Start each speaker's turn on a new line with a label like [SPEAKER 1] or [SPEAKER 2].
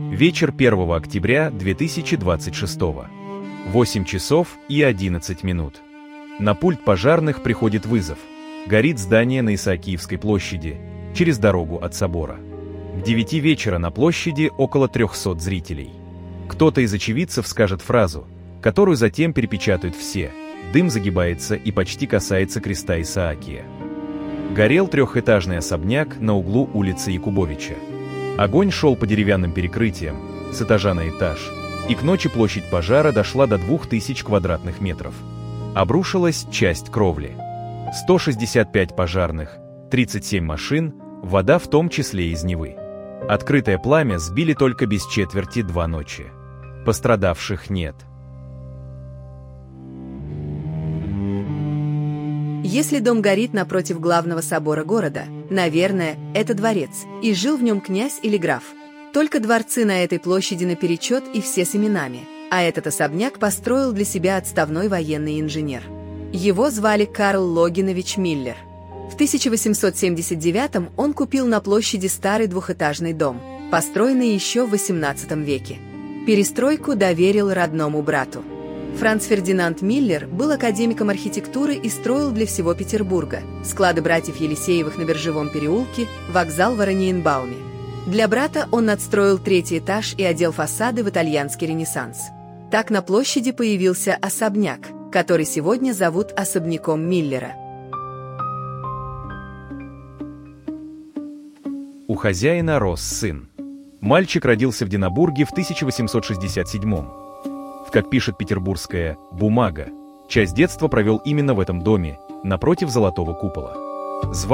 [SPEAKER 1] Вечер 1 октября 2026. 8 часов и 11 минут. На пульт пожарных приходит вызов. Горит здание на Исаакиевской площади, через дорогу от собора. К 9 вечера на площади около 300 зрителей. Кто-то из очевидцев скажет фразу, которую затем перепечатают все. Дым загибается и почти касается креста Исаакия. Горел трехэтажный особняк на углу улицы Якубовича. Огонь шел по деревянным перекрытиям, с этажа на этаж, и к ночи площадь пожара дошла до 2000 квадратных метров. Обрушилась часть кровли. 165 пожарных, 37 машин, вода в том числе из Невы. Открытое пламя сбили только без четверти 2 ночи. Пострадавших нет.
[SPEAKER 2] Если дом горит напротив главного собора города, наверное, это дворец, и жил в нем князь или граф. Только дворцы на этой площади наперечет и все с именами, а этот особняк построил для себя отставной военный инженер. Его звали Карл Логинович Миллер. В 1879 он купил на площади старый двухэтажный дом, построенный еще в XVIII веке. Перестройку доверил родному брату. Франц Фердинанд Миллер был академиком архитектуры и строил для всего Петербурга склады братьев Елисеевых на Биржевом переулке, вокзал в Ораниенбауме. Для брата он надстроил 3-й этаж и одел фасады в итальянский ренессанс. Так на площади появился особняк, который сегодня зовут особняком Миллера.
[SPEAKER 1] У хозяина рос сын. Мальчик родился в Динабурге в 1867-м. Как пишет петербургская «Бумага», часть детства провел именно в этом доме, напротив золотого купола. Звали